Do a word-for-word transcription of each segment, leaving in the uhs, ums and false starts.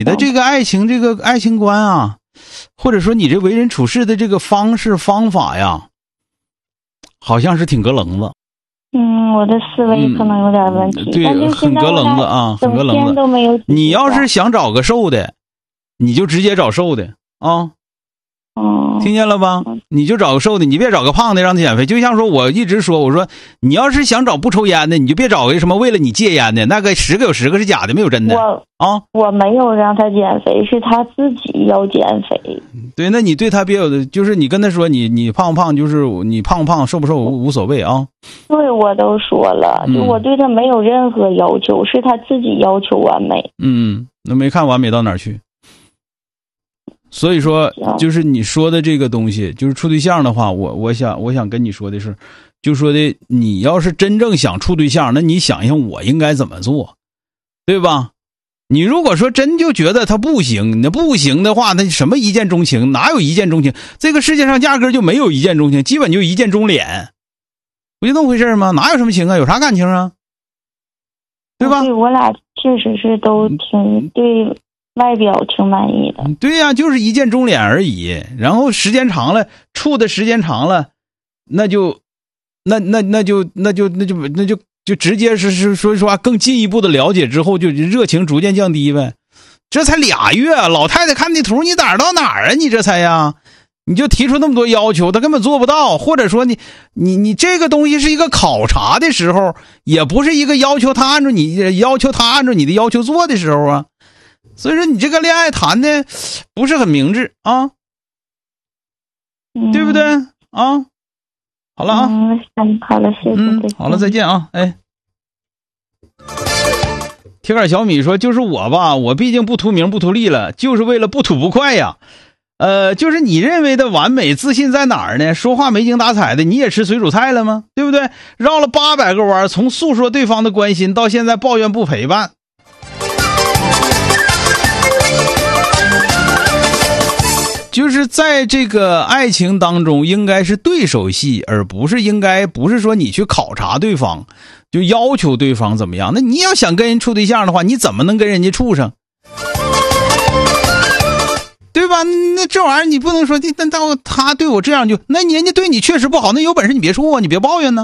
你的这个爱情这个爱情观啊，或者说你这为人处事的这个方式方法呀，好像是挺隔棱子。 嗯，我的思维可能有点问题。 嗯、对，很隔棱子啊，很隔棱子。 都没有。 你要是想找个瘦的，你就直接找瘦的啊。 哦， 听见了吧？你就找个瘦的，你别找个胖的让他减肥。就像说我一直说，我说你要是想找不抽烟的，你就别找个什么为了你戒烟的，那个十个有十个是假的，没有真的。 我啊， 我没有让他减肥，是他自己要减肥。 对，那你对他别有的，就是你跟他说你你胖不胖，就是你胖不胖瘦不瘦无无所谓啊。 对，我都说了，就我对他没有任何要求，嗯、是他自己要求完美。 嗯，那没看完美到哪儿去？所以说，就是你说的这个东西，就是处对象的话，我我想我想跟你说的是，就说的你要是真正想处对象，那你想想我应该怎么做，对吧？你如果说真就觉得他不行，那不行的话，那什么一见钟情，哪有一见钟情？这个世界上压根就没有一见钟情，基本就一见钟脸，不就那么回事吗？哪有什么情啊？有啥感情啊？对吧？ 对，我俩确实是都挺对。外表挺满意的， 对呀、啊，就是一见钟脸而已。然后时间长了，处的时间长了，那就，那那那就那就那就那就就直接是是说实话，更进一步的了解之后，就热情逐渐降低呗。这才俩月，老太太看地图，你哪儿到哪儿啊？你这才呀，你就提出那么多要求，他根本做不到。或者说你你你这个东西是一个考察的时候，也不是一个要求他按照你要求他按照你的要求做的时候啊。所以说你这个恋爱谈的不是很明智啊， 嗯、 对不对啊？好了啊， 嗯，好了，谢谢， 嗯，好了，再见啊，哎。铁杆小米说，就是我吧，我毕竟不图名不图利了，就是为了不吐不快呀。呃，就是你认为的完美自信在哪儿呢？说话没精打采的，你也吃水煮菜了吗？对不对？绕了八百个弯，从诉说对方的关心到现在抱怨不陪伴。就是在这个爱情当中，应该是对手戏，而不是应该不是说你去考察对方，就要求对方怎么样。那你要想跟人处对象的话，你怎么能跟人家处上？对吧？那这玩意儿你不能说，那到他对我这样就，那人家对你确实不好，那有本事你别处啊，你别抱怨呢。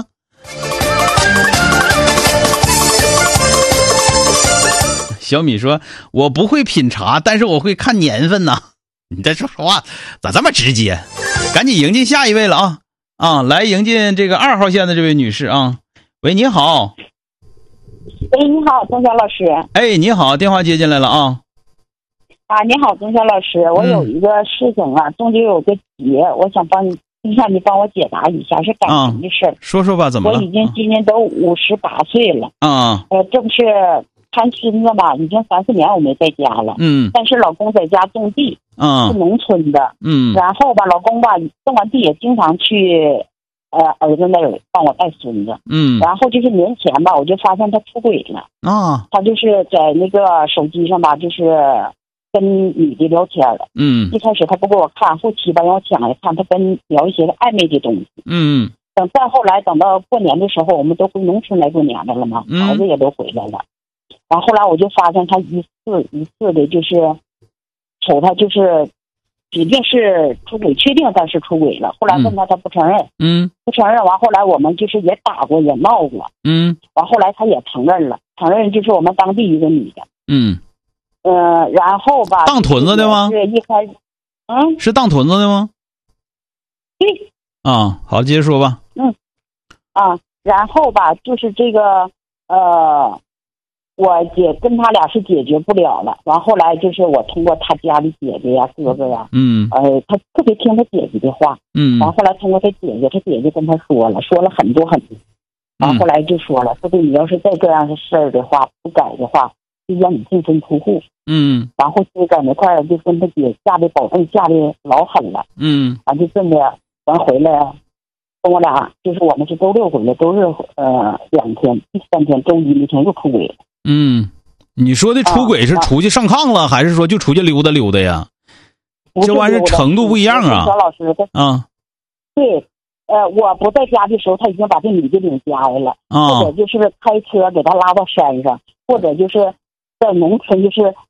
小米说，我不会品茶，但是我会看年份呐。你这说话咋这么直接？赶紧迎进下一位了啊啊！来迎进这个二号线的这位女士啊。喂，你好。 喂，你好，钟晓老师。 哎，你好，电话接进来了啊。 啊，你好，钟晓老师，我有一个事情啊，中间有个结，我想帮你，让你帮我解答一下，是感情的事儿、啊。 说说吧，怎么了？ 我已经今年都五十八岁了。 啊。 呃，这不是谈孙子吧？已经三四年我没在家了。 嗯。 但是老公在家种地。 嗯， 是农村的， 嗯， 然后吧，老公吧种完地也经常去，呃，儿子那儿帮我带孙子， 嗯， 然后就是年前吧，我就发现他出轨了， 啊， 他就是在那个手机上吧，就是跟女的聊天了， 嗯， 一开始他不给我看，后期吧让我抢来看，他跟聊一些暧昧的东西， 嗯， 等再后来等到过年的时候，我们都回农村来过年的了嘛， 嗯、 儿子也都回来了，然后后来我就发现他一次一次的就是。瞅他就是指定是出轨，确定他是出轨了。后来问他，他不承认， 嗯， 不承认。完后来我们就是也打过，也闹过， 嗯。 完后来他也承认了，承认就是我们当地一个女的， 嗯， 呃，然后吧， 当屯子的吗？ 是一开始，嗯， 是当屯子的吗？ 对。 啊，好，接着说吧。 嗯，啊，然后吧，就是这个，呃。我姐跟他俩是解决不了了，完后来就是我通过他家的姐姐呀、哥哥呀， 嗯， 呃，他特别听他姐姐的话， 嗯， 完后来通过他姐姐，他姐姐跟他说了，说了很多很多，完后来就说了，说的你要是再这样的事儿的话，不改的话，就让你净身出户， 嗯， 然后就在那块儿就跟他姐下的保证下的老狠了， 嗯， 完就这么完回来，跟我俩就是我们是周六回来，周日呃两天，第三天周一那天又出轨了。 嗯，你说的出轨是出去上炕了，啊啊、还是说就出去溜达溜达呀？这玩意儿程度不一样啊。 小老师， 啊， 对，呃，我不在家的时候，他已经把这女的领家来了， 啊， 或者就是开车给他拉到山上，或者就是在农村，就是